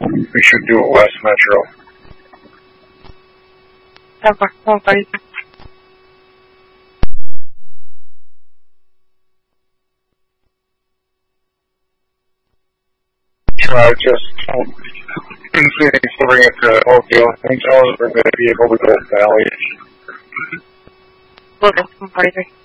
We should do it West Metro. Okay. Just Infinity bring it to Oakdale. And tell us we're going to be able to go to Valley. Okay.